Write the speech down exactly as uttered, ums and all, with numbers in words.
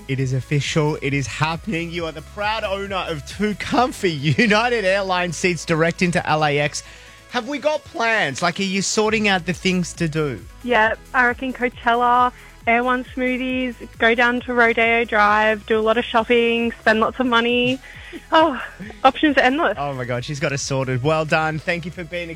It is official. It is happening. You are the proud owner of two comfy United Airlines seats direct into L A X. Have we got plans? Like, are you sorting out the things to do? Yeah, I reckon Coachella, Air One smoothies, go down to Rodeo Drive, do a lot of shopping, spend lots of money. Oh, options are endless. Oh, my God. She's got us sorted. Well done. Thank you for being a